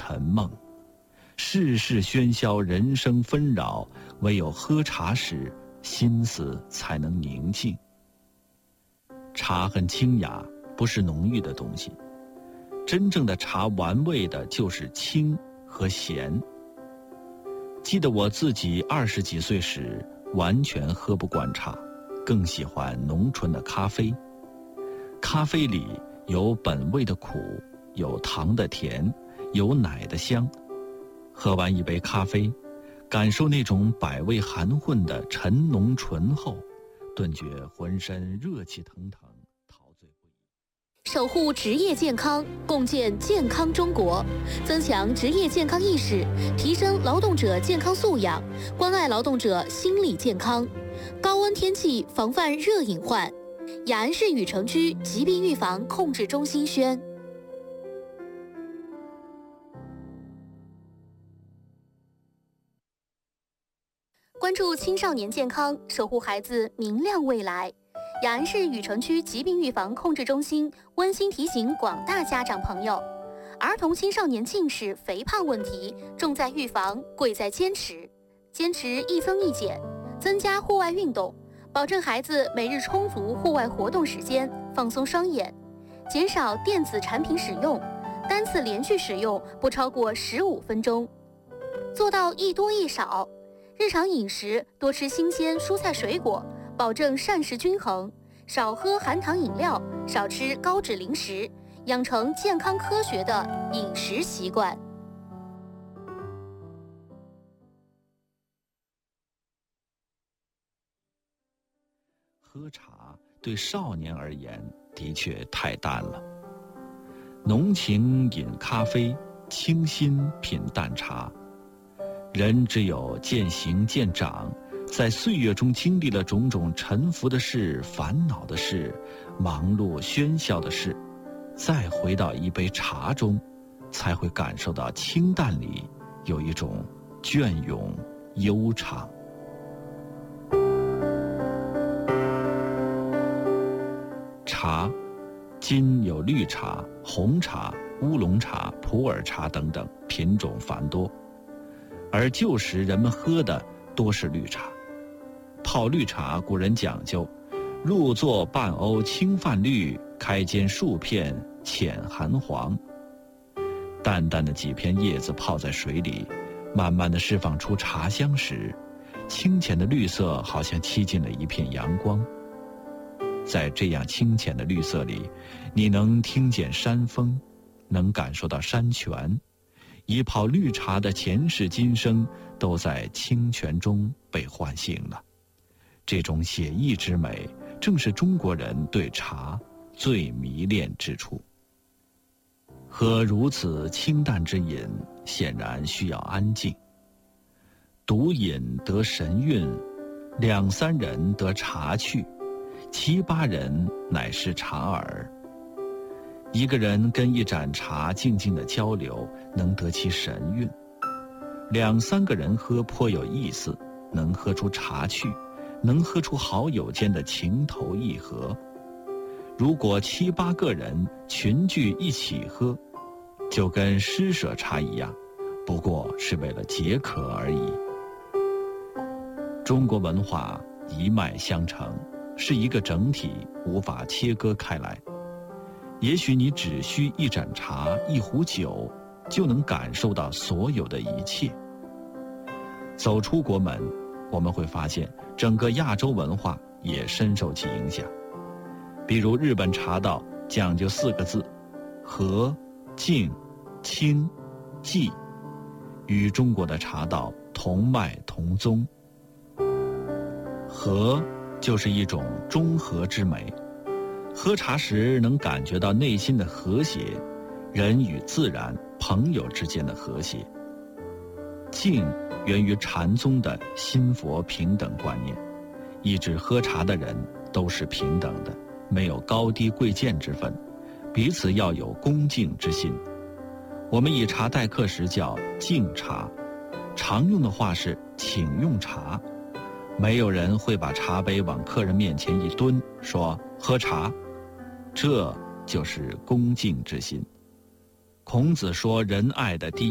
沉梦。世事喧嚣，人生纷扰，唯有喝茶时，心思才能宁静。茶很清雅，不是浓郁的东西。真正的茶玩味的就是清和咸。记得我自己20几岁时，完全喝不惯茶，更喜欢浓醇的咖啡。咖啡里有本味的苦，有糖的甜，有奶的香。喝完一杯咖啡，感受那种百味含混的沉浓醇厚，顿觉浑身热气腾腾，陶醉不已。 守护职业健康，共建健康中国，增强职业健康意识，提升劳动者健康素养，关爱劳动者心理健康。高温天气防范热隐患。雅安市禹城区疾病预防控制中心宣。关注青少年健康，守护孩子明亮未来。雅安市禹城区疾病预防控制中心温馨提醒广大家长朋友，儿童青少年近视、肥胖问题重在预防，贵在坚持。坚持一增一减，增加户外运动，保证孩子每日充足户外活动时间，放松双眼，减少电子产品使用，单次连续使用不超过15分钟，做到一多一少。日常饮食多吃新鲜蔬菜水果，保证膳食均衡，少喝含糖饮料，少吃高脂零食，养成健康科学的饮食习惯。 喝茶对少年而言的确太淡了，浓情饮咖啡，清心品淡茶。人只有渐行渐长，在岁月中经历了种种沉浮的事、烦恼的事、忙碌喧嚣的事，再回到一杯茶中，才会感受到清淡里有一种隽永悠长。茶，今有绿茶、红茶、乌龙茶、普洱茶等等，品种繁多。而旧时人们喝的多是绿茶。泡绿茶古人讲究入座半瓯清泛绿，开间数片浅含黄。淡淡的几片叶子泡在水里，慢慢地释放出茶香时，清浅的绿色好像沏进了一片阳光。在这样清浅的绿色里，你能听见山风，能感受到山泉，一泡绿茶的前世今生都在清泉中被唤醒了。这种写意之美，正是中国人对茶最迷恋之处。喝如此清淡之饮，显然需要安静。独饮得神韵，2、3人得茶趣，7、8人乃是茶耳。一个人跟一盏茶静静的交流，能得其神韵；2、3个人喝颇有意思，能喝出茶趣，能喝出好友间的情投意合。如果7、8个人群聚一起喝，就跟施舍茶一样，不过是为了解渴而已。中国文化一脉相承，是一个整体，无法切割开来。也许你只需一盏茶、一壶酒，就能感受到所有的一切。走出国门，我们会发现整个亚洲文化也深受其影响。比如日本茶道讲究4个字：和、静、清、寂，与中国的茶道同脉同宗。和就是一种中和之美，喝茶时能感觉到内心的和谐，人与自然、朋友之间的和谐。静源于禅宗的心佛平等观念，意指喝茶的人都是平等的，没有高低贵贱之分，彼此要有恭敬之心。我们以茶待客时叫敬茶，常用的话是请用茶。没有人会把茶杯往客人面前一蹲，说喝茶，这就是恭敬之心。孔子说仁爱的第